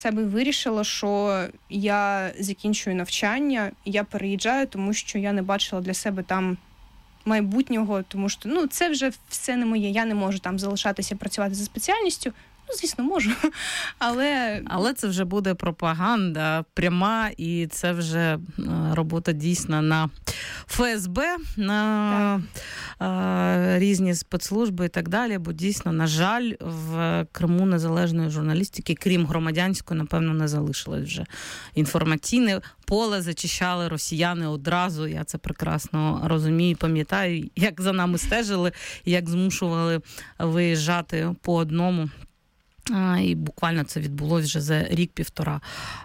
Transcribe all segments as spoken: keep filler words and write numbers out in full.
себе вирішила, що я закінчую навчання, я переїжджаю, тому що я не бачила для себе там майбутнього, тому що ну, це вже все не моє, я не можу там залишатися працювати за спеціальністю. Ну, звісно, можу, але... Але це вже буде пропаганда пряма, і це вже робота дійсно на ФСБ, на а, різні спецслужби і так далі, бо дійсно, на жаль, в Криму незалежної журналістики, крім громадянської, напевно, не залишилось вже. Інформаційне поле зачищали росіяни одразу, я це прекрасно розумію, пам'ятаю, як за нами стежили, як змушували виїжджати по одному. І буквально це відбулося вже за рік-півтора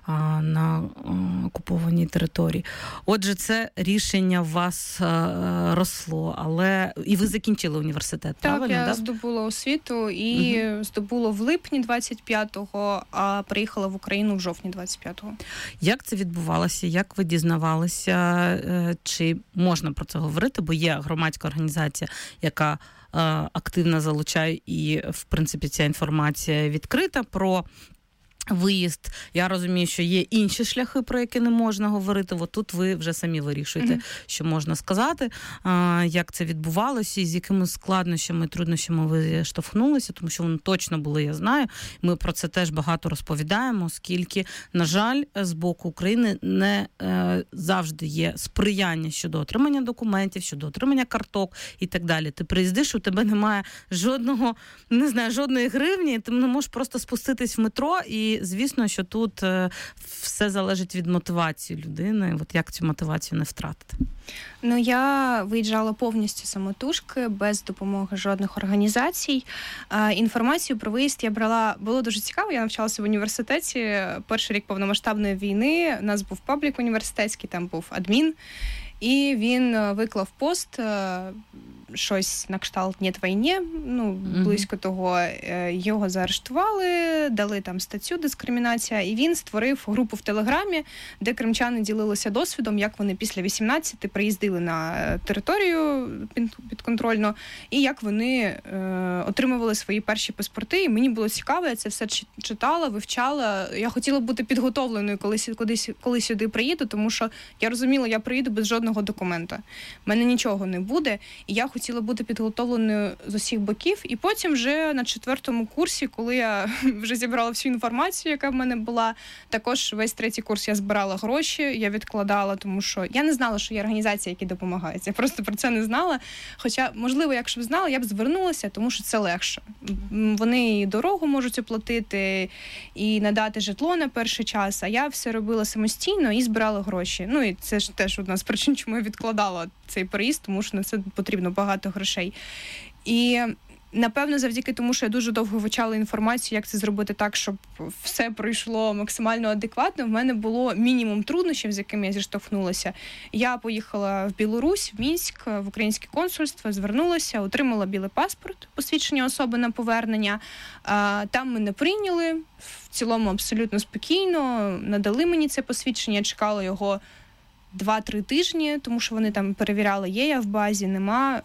на окупованій території. Отже, це рішення в вас росло, але і ви закінчили університет, так, правильно? Я Так, я здобула освіту і угу. здобула в липні двадцять п'ятого, а приїхала в Україну в жовтні двадцять п'ятого. Як це відбувалося? Як ви дізнавалися? Чи можна про це говорити? Бо є громадська організація, яка активно залучає, і, в принципі, ця інформація відкрита про виїзд. Я розумію, що є інші шляхи, про які не можна говорити. От тут ви вже самі вирішуєте, mm-hmm. що можна сказати, як це відбувалося і з якими складнощами, труднощами ви штовхнулися, тому що вони точно були, я знаю. Ми про це теж багато розповідаємо, оскільки, на жаль, з боку України не завжди є сприяння щодо отримання документів, щодо отримання карток і так далі. Ти приїздиш, у тебе немає жодного, не знаю, жодної гривні, ти не можеш просто спуститись в метро і звісно, що тут все залежить від мотивації людини. От як цю мотивацію не втратити? Ну, я виїжджала повністю самотужки, без допомоги жодних організацій. Інформацію про виїзд я брала, було дуже цікаво, я навчалася в університеті. Перший рік повномасштабної війни, у нас був паблік університетський, там був адмін. І він виклав пост, щось на кшталт «Нет війні», ну, близько mm-hmm. того, його заарештували, дали там статтю «Дискримінація», і він створив групу в Телеграмі, де кримчани ділилися досвідом, як вони після вісімнадцяти приїздили на територію підконтрольну, і як вони е, отримували свої перші паспорти. І мені було цікаво, я це все читала, вивчала. Я хотіла бути підготовленою, коли, коли, коли сюди приїду, тому що я розуміла, я приїду без жодного документа. У мене нічого не буде, і я хотіла бути підготовленою з усіх боків. І потім вже на четвертому курсі, коли я вже зібрала всю інформацію, яка в мене була, також весь третій курс я збирала гроші, я відкладала, тому що я не знала, що є організації, які допомагають. Я просто про це не знала. Хоча, можливо, якщо б знала, я б звернулася, тому що це легше. Вони і дорогу можуть оплатити, і надати житло на перший час, а я все робила самостійно і збирала гроші. Ну, і це ж теж одна з причин, чому я відкладала цей переїзд, тому що на це потрібно багато грошей. І, напевно, завдяки тому, що я дуже довго вивчала інформацію, як це зробити так, щоб все пройшло максимально адекватно, в мене було мінімум труднощів, з якими я зіштовхнулася. Я поїхала в Білорусь, в Мінськ, в українське консульство, звернулася, отримала білий паспорт, посвідчення особи на повернення. Там мене прийняли, в цілому абсолютно спокійно, надали мені це посвідчення, я чекала його два-три тижні, тому що вони там перевіряли, є я в базі, нема.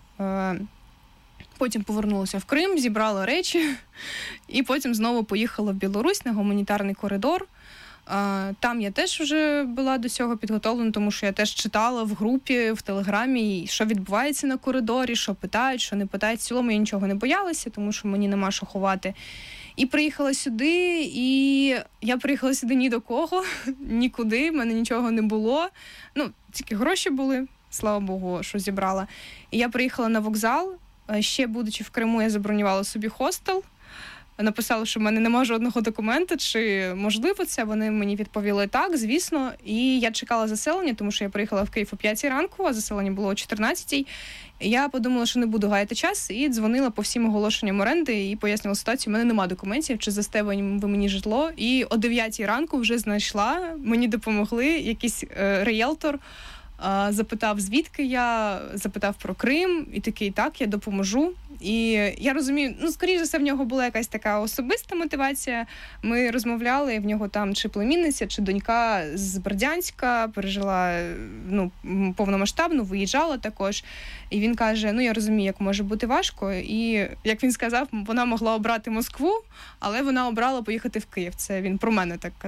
Потім повернулася в Крим, зібрала речі і потім знову поїхала в Білорусь на гуманітарний коридор. Там я теж вже була до цього підготовлена, тому що я теж читала в групі, в Телеграмі, що відбувається на коридорі, що питають, що не питають. В цілому я нічого не боялася, тому що мені нема що ховати. І приїхала сюди, і я приїхала сюди ні до кого, нікуди, в мене нічого не було. Ну, тільки гроші були, слава Богу, що зібрала. І я приїхала на вокзал, ще будучи в Криму, я забронювала собі хостел, написала, що в мене немає жодного документа, чи можливо це, вони мені відповіли так, звісно. І я чекала заселення, тому що я приїхала в Київ о п'ятій ранку, а заселення було о чотирнадцятій. Я подумала, що не буду гаяти час, і дзвонила по всім оголошенням оренди і пояснила ситуацію, у мене немає документів, чи здасте ви мені житло. І о дев'ятій ранку вже знайшла, мені допомогли, якийсь е, ріелтор, запитав, звідки я, запитав про Крим, і такий, так, я допоможу. І я розумію, ну, скоріше за все, в нього була якась така особиста мотивація. Ми розмовляли, в нього там чи племінниця, чи донька з Бердянська, пережила, ну, повномасштабну, виїжджала також. І він каже, ну, я розумію, як може бути важко. І, як він сказав, вона могла обрати Москву, але вона обрала поїхати в Київ. Це він про мене так казав.